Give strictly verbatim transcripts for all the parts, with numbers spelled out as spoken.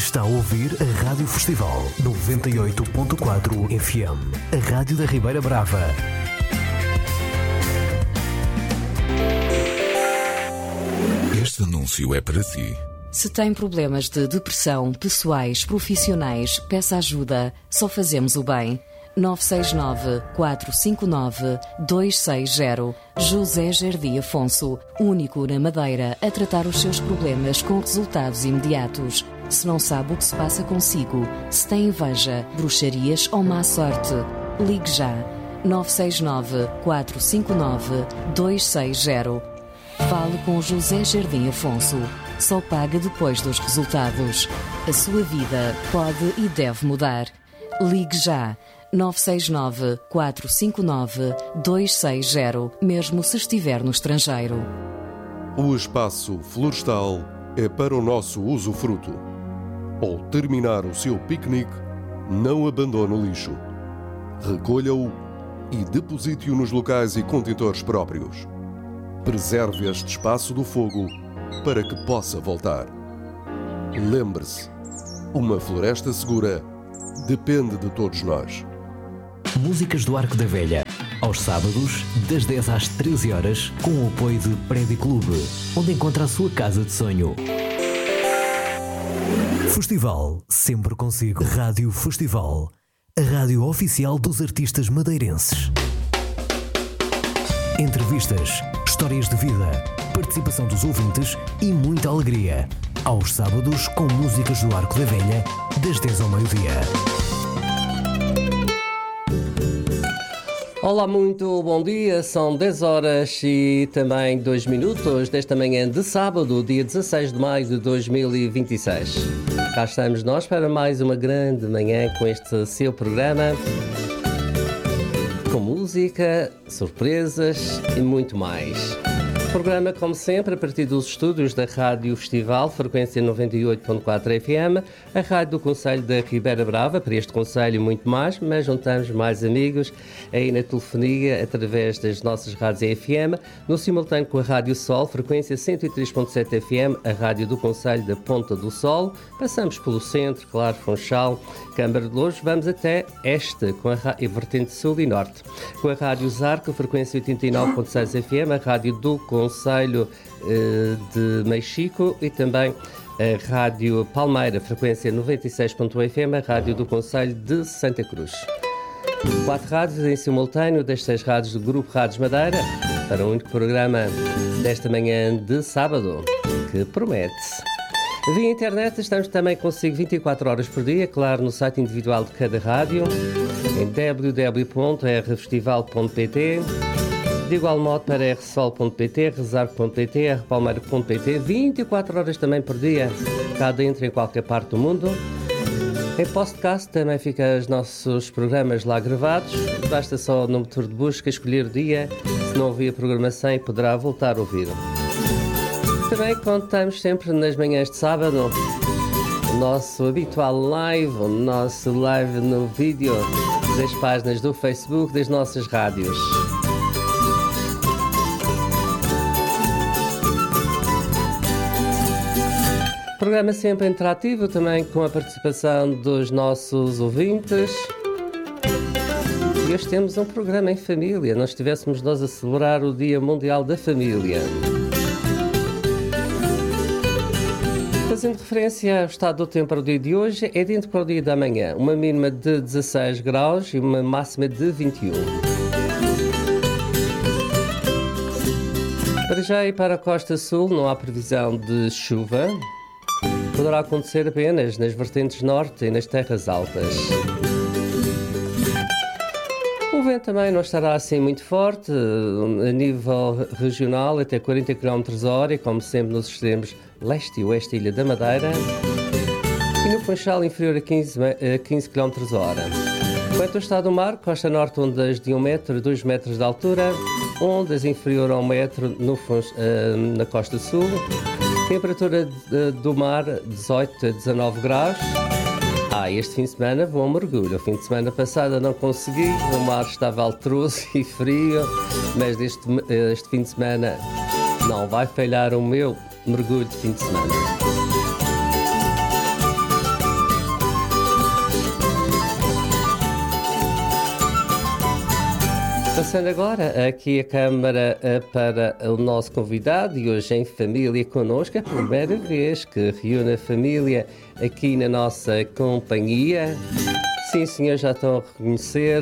Está a ouvir a Rádio Festival noventa e oito ponto quatro F M, a rádio da Ribeira Brava. Este anúncio é para si. Se tem problemas de depressão, pessoais, profissionais, peça ajuda. Só fazemos o bem. nove seis nove, quatro cinco nove, dois seis zero. José Jardim Afonso, único na Madeira a tratar os seus problemas com resultados imediatos. Se não sabe o que se passa consigo, se tem inveja, bruxarias ou má sorte, ligue já. nove seis nove, quatro cinco nove, dois seis zero. Fale com José Jardim Afonso. Só paga depois dos resultados. A sua vida pode e deve mudar. Ligue já. nove seis nove, quatro cinco nove, dois seis zero, mesmo se estiver no estrangeiro. O espaço florestal é para o nosso usufruto. Ao terminar o seu piquenique, não abandone o lixo. Recolha-o e deposite-o nos locais e contentores próprios. Preserve este espaço do fogo para que possa voltar. Lembre-se, uma floresta segura depende de todos nós. Músicas do Arco da Velha, aos sábados, das dez às treze horas, com o apoio de Prédio Clube, onde encontra a sua casa de sonho. Festival, sempre consigo. Rádio Festival, a rádio oficial dos artistas madeirenses. Entrevistas, histórias de vida, participação dos ouvintes e muita alegria. Aos sábados, com músicas do Arco da Velha, das dez ao meio-dia. Olá, muito bom dia, são dez horas e também dois minutos desta manhã de sábado, dia dezasseis de maio de dois mil e vinte e seis. Cá estamos nós para mais uma grande manhã com este seu programa, com música, surpresas e muito mais. Programa, como sempre, a partir dos estúdios da Rádio Festival, frequência noventa e oito ponto quatro F M, a rádio do Conselho da Ribeira Brava, para este Conselho e muito mais, mas juntamos mais amigos aí na telefonia, através das nossas rádios F M, no simultâneo com a Rádio Sol, frequência cento e três ponto sete F M, a rádio do Conselho da Ponta do Sol, passamos pelo centro, claro, Funchal, Câmara de Louros, vamos até este, com a, a vertente sul e norte, com a Rádio Zarco, frequência oitenta e nove ponto seis F M, a rádio do Conselho eh, de Mexico e também a Rádio Palmeira, frequência noventa e seis ponto um F M, a rádio do Conselho de Santa Cruz. Quatro rádios em simultâneo das seis rádios do Grupo Rádios Madeira para o único programa desta manhã de sábado, que promete. Via internet estamos também consigo vinte e quatro horas por dia, claro, no site individual de cada rádio, em w w w ponto r festival ponto p t. De igual modo para r sol ponto p t, rezarco ponto p t, r palmeira ponto p t, vinte e quatro horas também por dia, cá dentro em qualquer parte do mundo. Em podcast também ficam os nossos programas lá gravados, basta só no motor de busca escolher o dia, se não ouvir a programação e poderá voltar a ouvir. Também contamos sempre nas manhãs de sábado o nosso habitual live, o nosso live no vídeo das páginas do Facebook das nossas rádios. Programa sempre interativo, também com a participação dos nossos ouvintes. E hoje temos um programa em família. Nós estivéssemos nós a celebrar o Dia Mundial da Família. Fazendo referência ao estado do tempo para o dia de hoje, é dentro para o dia da manhã. Uma mínima de dezasseis graus e uma máxima de vinte e um. Para já e para a Costa Sul não há previsão de chuva. Poderá acontecer apenas nas vertentes norte e nas terras altas. O vento também não estará assim muito forte, a nível regional até quarenta quilómetros por hora, e como sempre nos extremos leste e oeste da Ilha da Madeira, e no Funchal inferior a quinze, a quinze quilómetros por hora. Quanto ao estado do mar, costa norte ondas de um metro a dois metros de altura, ondas inferior a um metro no, na costa sul. Temperatura do mar dezoito a dezanove graus. Ah, este fim de semana vou a um mergulho. O fim de semana passado não consegui, o mar estava altroso e frio, mas este, este fim de semana não vai falhar o meu mergulho de fim de semana. Passando agora aqui a câmara para o nosso convidado e hoje em família connosco, é a primeira vez que reúne a família aqui na nossa companhia. Sim, senhor, já estão a reconhecer.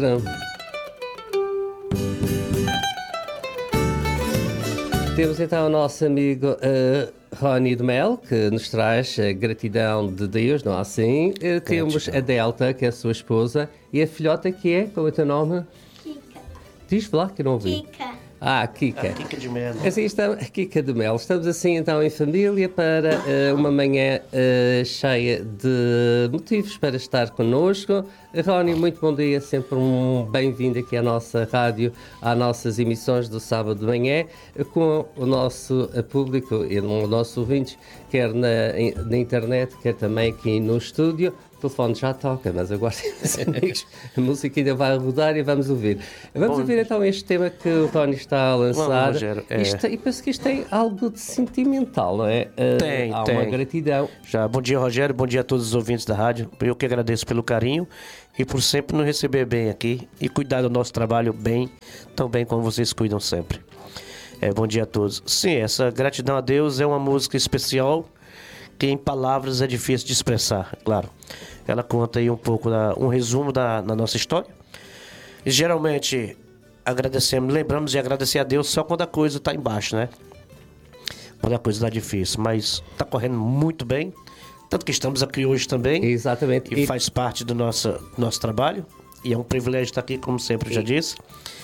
Temos então o nosso amigo uh, Rony de Mel, que nos traz a gratidão de Deus, não é assim? Uh, temos a Delta, que é a sua esposa, e a filhota que é, qual é o teu nome? Kika. Diz lá que eu não ouvi. Kika. Ah, Kika. A Kika de Mel. Assim, estamos, Kika de Mel. Estamos assim então em família para uh, uma manhã uh, cheia de motivos para estar connosco. Rony, muito bom dia, sempre um bem-vindo aqui à nossa rádio, às nossas emissões do sábado de manhã, com o nosso público e os nossos ouvintes, quer na, na internet, quer também aqui no estúdio. O telefone já toca, mas aguardem, meus amigos, a música ainda vai rodar e vamos ouvir. Vamos Bom, ouvir então este tema que o Rony está a lançar. Bom, Rogério, é... isto, e penso que isto tem algo de sentimental, não é? Tem, Há tem. uma gratidão. Já, bom dia, Rogério, bom dia a todos os ouvintes da rádio. Eu que agradeço pelo carinho e por sempre nos receber bem aqui e cuidar do nosso trabalho bem, tão bem como vocês cuidam sempre. É, bom dia a todos. Sim, essa gratidão a Deus é uma música especial que em palavras é difícil de expressar, claro. Ela conta aí um pouco, da, um resumo da, da nossa história. E, geralmente, agradecemos, lembramos de agradecer a Deus só quando a coisa está embaixo, né? Quando a coisa está difícil, mas está correndo muito bem. Tanto que estamos aqui hoje também. Exatamente. E, e faz parte do nosso, nosso trabalho. E é um privilégio estar aqui, como sempre já disse.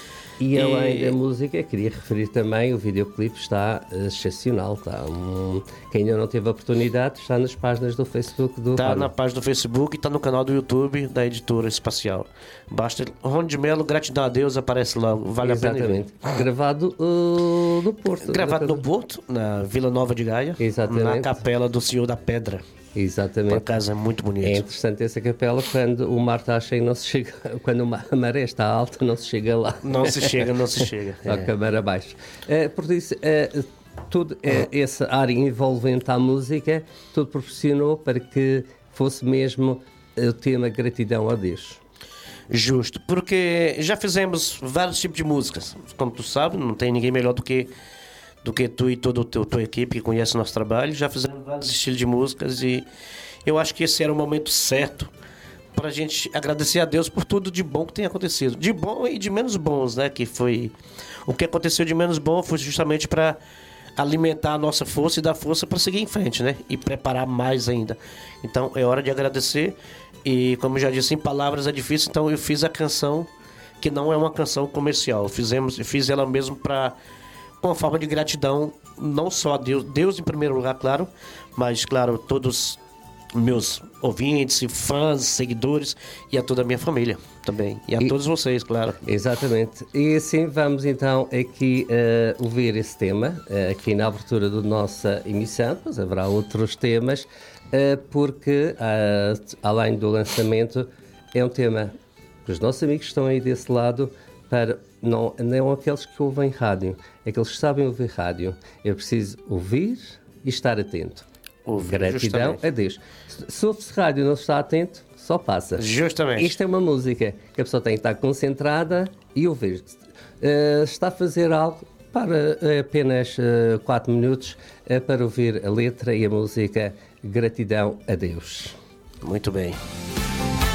E além e... da música, queria referir também, o videoclipe está uh, excepcional. Está um... Quem ainda não teve a oportunidade, está nas páginas do Facebook do Está na página do Facebook e está no canal do YouTube da Editora Espacial. Basta Rony de Melo, gratidão a Deus, aparece lá. Vale Exatamente. a pena ver. Gravado uh, no Porto. Gravado no Porto, na Vila Nova de Gaia. Exatamente. Na Capela do Senhor da Pedra. Exatamente. Por acaso é muito bonito. É interessante essa capela, quando o mar está cheio, não se chega, quando a maré está alta, não se chega lá. Não se chega, não se chega. Só que a maré abaixo. É, por isso, é, tudo é, essa área envolvente à música, tudo proporcionou para que fosse mesmo o tema gratidão a Deus. Justo, porque já fizemos vários tipos de músicas. Como tu sabe, não tem ninguém melhor do que do que tu e toda a tua equipe que conhece o nosso trabalho. Já fizemos vários estilos de músicas e eu acho que esse era o momento certo para a gente agradecer a Deus por tudo de bom que tem acontecido. De bom e de menos bons, né? Que foi... O que aconteceu de menos bom foi justamente para alimentar a nossa força e dar força para seguir em frente, né? E preparar mais ainda. Então é hora de agradecer e, como já disse, em palavras é difícil, então eu fiz a canção que não é uma canção comercial. Fizemos, fiz ela mesmo para... uma forma de gratidão, não só a Deus, Deus em primeiro lugar, claro, mas, claro, todos meus ouvintes, fãs, seguidores e a toda a minha família também. E a e, todos vocês, claro. Exatamente. E assim vamos então aqui uh, ouvir esse tema, uh, aqui na abertura da nossa emissão, pois haverá outros temas, uh, porque, uh, além do lançamento, é um tema que os nossos amigos estão aí desse lado, para não, não aqueles que ouvem rádio, aqueles que sabem ouvir rádio. Eu preciso ouvir e estar atento. Ouvir, gratidão justamente a Deus. Se, se ouve-se rádio e não está atento, só passa. Justamente. Isto é uma música que a pessoa tem que estar concentrada e ouvir. Uh, está a fazer algo, para apenas uh, quatro minutos uh, para ouvir a letra e a música Gratidão a Deus. Muito bem.